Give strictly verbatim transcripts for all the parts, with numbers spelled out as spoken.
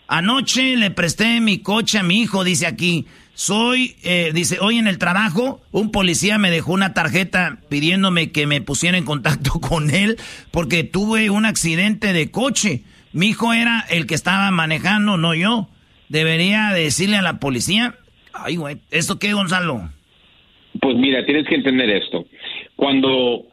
Anoche le presté mi coche a mi hijo, dice aquí. Soy, eh, dice, hoy en el trabajo, un policía me dejó una tarjeta pidiéndome que me pusiera en contacto con él porque tuve un accidente de coche. Mi hijo era el que estaba manejando, no yo. ¿Debería decirle a la policía? Ay, güey, ¿esto qué, Gonzalo? Pues mira, tienes que entender esto. Cuando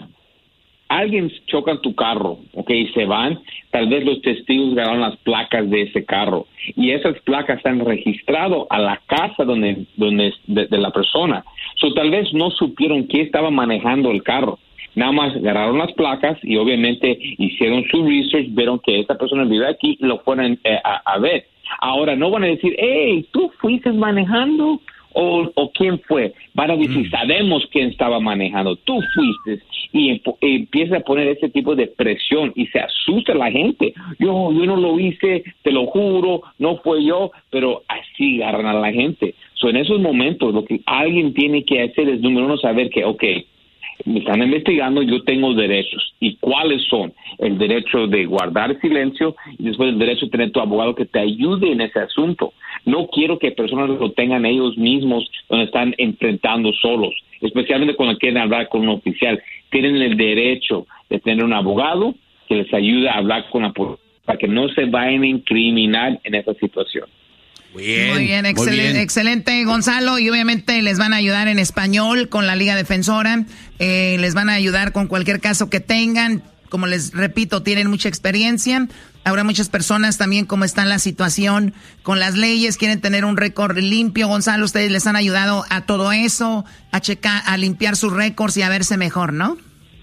alguien choca en tu carro, ok, y se van, tal vez los testigos grabaron las placas de ese carro y esas placas están registradas a la casa donde, donde de, de la persona. So, tal vez no supieron quién estaba manejando el carro. Nada más agarraron las placas y obviamente hicieron su research, vieron que esta persona vive aquí y lo fueron eh, a, a ver. Ahora, no van a decir, hey, ¿tú fuiste manejando? O, o quién fue. Van a decir, mm. sabemos quién estaba manejando, tú fuiste, y, y empieza a poner ese tipo de presión y se asusta la gente. Yo, yo no lo hice, te lo juro, no fue yo, pero así agarran a la gente. So, en esos momentos, lo que alguien tiene que hacer es, número uno, saber que, ok, me están investigando, yo tengo derechos. ¿Y cuáles son? El derecho de guardar silencio y después el derecho de tener tu abogado que te ayude en ese asunto. No quiero que personas lo tengan ellos mismos donde están enfrentando solos, especialmente cuando quieren hablar con un oficial. Tienen el derecho de tener un abogado que les ayude a hablar con la policía para que no se vayan a incriminar en esa situación. Muy bien, muy bien, excel- muy bien. excelente, Gonzalo. Y obviamente les van a ayudar en español con la Liga Defensora. Eh, les van a ayudar con cualquier caso que tengan. Como les repito, tienen mucha experiencia. Habrá muchas personas también, como está la situación con las leyes, quieren tener un récord limpio. Gonzalo, ustedes les han ayudado a todo eso, a checar, a limpiar sus récords y a verse mejor, ¿no?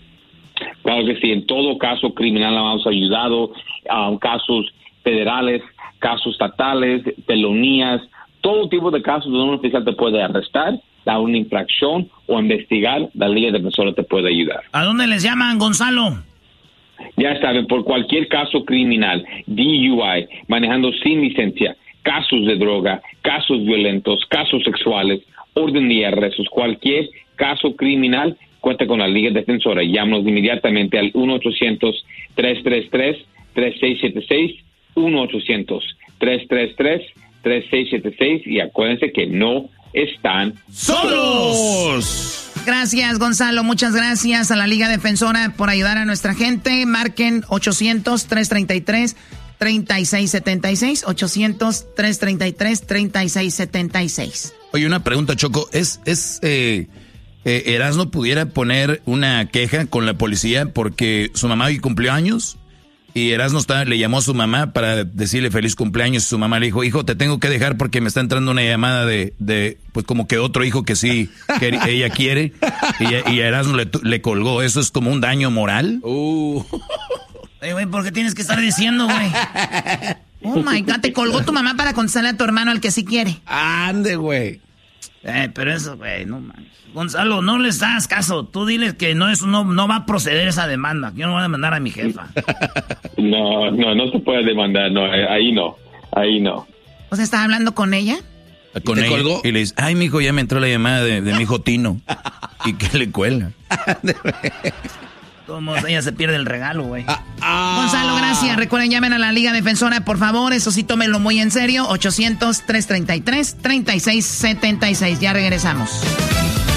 Claro que sí. En todo caso criminal hemos ayudado a um, casos federales, casos estatales, felonías, todo tipo de casos donde un oficial te puede arrestar, dar una infracción o investigar, la Liga Defensora te puede ayudar. ¿A dónde les llaman, Gonzalo? Ya saben, por cualquier caso criminal, D U I, manejando sin licencia, casos de droga, casos violentos, casos sexuales, orden de arrestos, cualquier caso criminal, cuenta con la Liga Defensora. Llámanos inmediatamente al uno ochocientos, tres tres tres, tres seis siete seis, uno ochocientos, tres tres tres, tres seis siete seis y acuérdense que no están solos. Gracias, Gonzalo. Muchas gracias a la Liga Defensora por ayudar a nuestra gente. Marquen ochocientos, tres treinta y tres, treinta y seis setenta y seis, ochocientos, tres treinta y tres, treinta y seis setenta y seis. Oye, una pregunta, Choco. ¿Es, es eh, eh, Erasmo pudiera poner una queja con la policía porque su mamá hoy cumplió años? Y Erasmo está, le llamó a su mamá para decirle feliz cumpleaños. Y su mamá le dijo, hijo, te tengo que dejar porque me está entrando una llamada de, de pues como que otro hijo que sí, que ella quiere. Y, y Erasmo le, le colgó. ¿Eso es como un daño moral? Uh. Oye, güey, ¿por qué tienes que estar diciendo, güey? Oh, my God, te colgó tu mamá para contestarle a tu hermano al que sí quiere. Ande, güey. Eh, pero eso, güey, no mames. Gonzalo, no les das caso. Tú diles que no, eso no, no va a proceder esa demanda. Yo no voy a demandar a mi jefa. No, no, no se puede demandar. No, ahí no. Ahí no. ¿O sea, estás hablando con ella? Con ella. Colgó? Y le dice, ay, mijo, ya me entró la llamada de, de mi hijo Tino. ¿Y qué le cuelga? Todos, ella se pierde el regalo, güey. Ah, ah. Gonzalo, gracias. Recuerden, llamen a la Liga Defensora, por favor. Eso sí, tómenlo muy en serio. ochocientos, tres treinta y tres, treinta y seis setenta y seis. Ya regresamos.